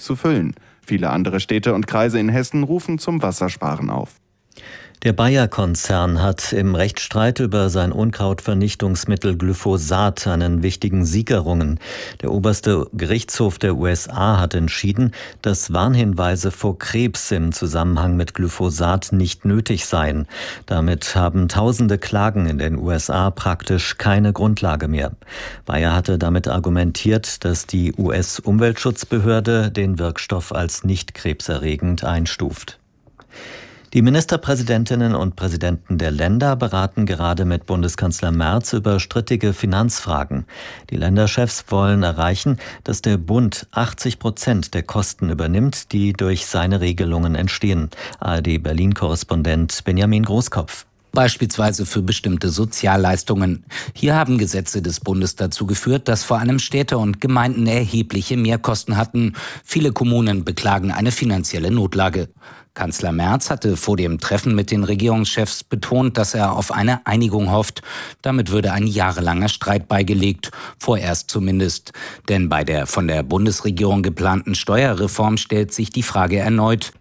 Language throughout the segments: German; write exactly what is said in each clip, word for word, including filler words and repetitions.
zu füllen. Viele andere Städte und Kreise in Hessen rufen zum Wassersparen auf. Der Bayer-Konzern hat im Rechtsstreit über sein Unkrautvernichtungsmittel Glyphosat einen wichtigen Sieg errungen. Der oberste Gerichtshof der U S A hat entschieden, dass Warnhinweise vor Krebs im Zusammenhang mit Glyphosat nicht nötig seien. Damit haben tausende Klagen in den U S A praktisch keine Grundlage mehr. Bayer hatte damit argumentiert, dass die U S-Umweltschutzbehörde den Wirkstoff als nicht krebserregend einstuft. Die Ministerpräsidentinnen und Präsidenten der Länder beraten gerade mit Bundeskanzler Merz über strittige Finanzfragen. Die Länderchefs wollen erreichen, dass der Bund achtzig Prozent der Kosten übernimmt, die durch seine Regelungen entstehen. A R D-Berlin-Korrespondent Benjamin Großkopf. Beispielsweise für bestimmte Sozialleistungen. Hier haben Gesetze des Bundes dazu geführt, dass vor allem Städte und Gemeinden erhebliche Mehrkosten hatten. Viele Kommunen beklagen eine finanzielle Notlage. Kanzler Merz hatte vor dem Treffen mit den Regierungschefs betont, dass er auf eine Einigung hofft. Damit würde ein jahrelanger Streit beigelegt, vorerst zumindest. Denn bei der von der Bundesregierung geplanten Steuerreform stellt sich die Frage erneut: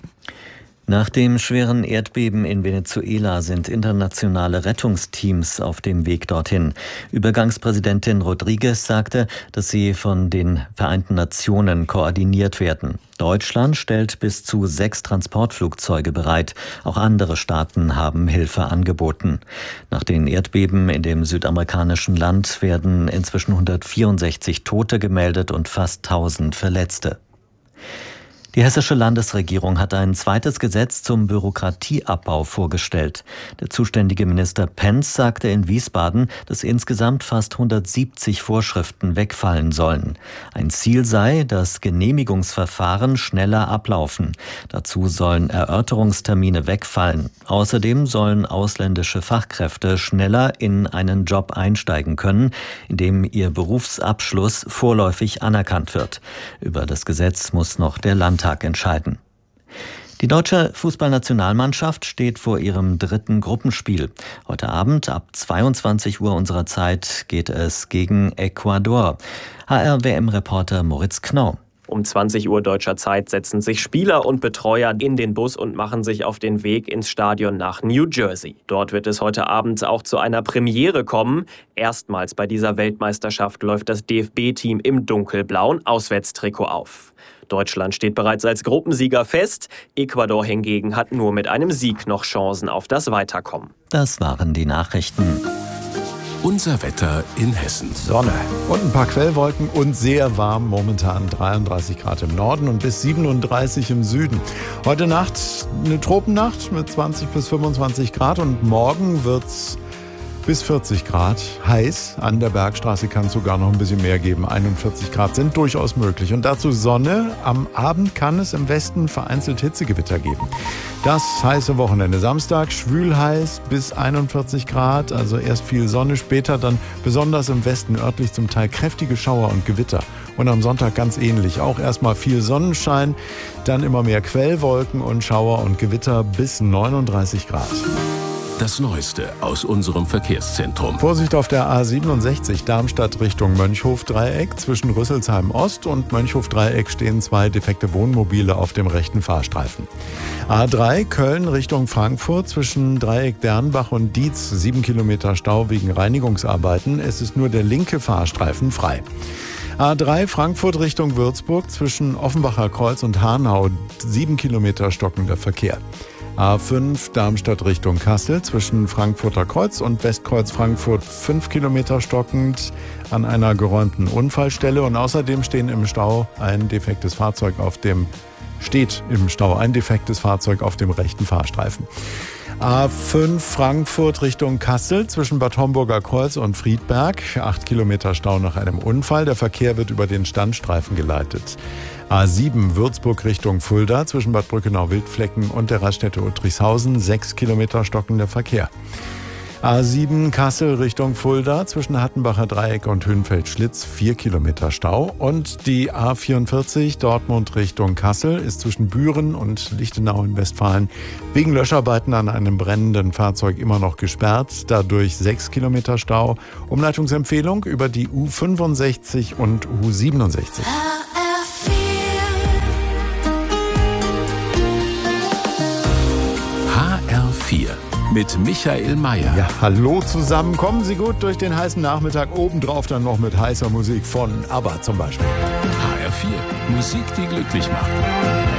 Nach dem schweren Erdbeben in Venezuela sind internationale Rettungsteams auf dem Weg dorthin. Übergangspräsidentin Rodriguez sagte, dass sie von den Vereinten Nationen koordiniert werden. Deutschland stellt bis zu sechs Transportflugzeuge bereit. Auch andere Staaten haben Hilfe angeboten. Nach den Erdbeben in dem südamerikanischen Land werden inzwischen hundertvierundsechzig Tote gemeldet und fast tausend Verletzte. Die hessische Landesregierung hat ein zweites Gesetz zum Bürokratieabbau vorgestellt. Der zuständige Minister Pentz sagte in Wiesbaden, dass insgesamt fast hundertsiebzig Vorschriften wegfallen sollen. Ein Ziel sei, dass Genehmigungsverfahren schneller ablaufen. Dazu sollen Erörterungstermine wegfallen. Außerdem sollen ausländische Fachkräfte schneller in einen Job einsteigen können, in dem ihr Berufsabschluss vorläufig anerkannt wird. Über das Gesetz muss noch der Landtag entscheiden. Die deutsche Fußballnationalmannschaft steht vor ihrem dritten Gruppenspiel. Heute Abend ab zweiundzwanzig Uhr unserer Zeit geht es gegen Ecuador. H R W M-Reporter Moritz Knorr. Um zwanzig Uhr deutscher Zeit setzen sich Spieler und Betreuer in den Bus und machen sich auf den Weg ins Stadion nach New Jersey. Dort wird es heute Abend auch zu einer Premiere kommen. Erstmals bei dieser Weltmeisterschaft läuft das D F B-Team im dunkelblauen Auswärtstrikot auf. Deutschland steht bereits als Gruppensieger fest. Ecuador hingegen hat nur mit einem Sieg noch Chancen auf das Weiterkommen. Das waren die Nachrichten. Unser Wetter in Hessen. Sonne und ein paar Quellwolken und sehr warm, momentan dreiunddreißig Grad im Norden und bis siebenunddreißig im Süden. Heute Nacht eine Tropennacht mit zwanzig bis fünfundzwanzig Grad und morgen wird's bis vierzig Grad. Heiß. An der Bergstraße kann es sogar noch ein bisschen mehr geben. einundvierzig Grad sind durchaus möglich. Und dazu Sonne. Am Abend kann es im Westen vereinzelt Hitzegewitter geben. Das heiße Wochenende. Samstag schwül heiß bis einundvierzig Grad. Also erst viel Sonne, später dann besonders im Westen örtlich zum Teil kräftige Schauer und Gewitter. Und am Sonntag ganz ähnlich. Auch erstmal viel Sonnenschein, dann immer mehr Quellwolken und Schauer und Gewitter bis neununddreißig Grad. Das Neueste aus unserem Verkehrszentrum. Vorsicht auf der A siebenundsechzig Darmstadt Richtung Mönchhof-Dreieck. Zwischen Rüsselsheim Ost und Mönchhof-Dreieck stehen zwei defekte Wohnmobile auf dem rechten Fahrstreifen. A drei Köln Richtung Frankfurt zwischen Dreieck Dernbach und Dietz. Sieben Kilometer Stau wegen Reinigungsarbeiten. Es ist nur der linke Fahrstreifen frei. A drei Frankfurt Richtung Würzburg zwischen Offenbacher Kreuz und Hanau. Sieben Kilometer stockender Verkehr. A fünf Darmstadt Richtung Kassel zwischen Frankfurter Kreuz und Westkreuz Frankfurt fünf Kilometer stockend an einer geräumten Unfallstelle. Und außerdem stehen im Stau ein defektes Fahrzeug auf dem, steht im Stau ein defektes Fahrzeug auf dem rechten Fahrstreifen. A fünf Frankfurt Richtung Kassel zwischen Bad Homburger Kreuz und Friedberg. Acht Kilometer Stau nach einem Unfall. Der Verkehr wird über den Standstreifen geleitet. A sieben Würzburg Richtung Fulda zwischen Bad Brückenau-Wildflecken und der Raststätte Uttrichshausen. Sechs Kilometer stockender Verkehr. A sieben Kassel Richtung Fulda zwischen Hattenbacher Dreieck und Hünfeld-Schlitz. Vier Kilometer Stau. Und die A vierundvierzig Dortmund Richtung Kassel ist zwischen Büren und Lichtenau in Westfalen wegen Löscharbeiten an einem brennenden Fahrzeug immer noch gesperrt. Dadurch sechs Kilometer Stau. Umleitungsempfehlung über die U fünfundsechzig und U siebenundsechzig. vier mit Michael Mayer. Ja, hallo zusammen. Kommen Sie gut durch den heißen Nachmittag. Obendrauf dann noch mit heißer Musik von ABBA zum Beispiel. H R vier, Musik, die glücklich macht.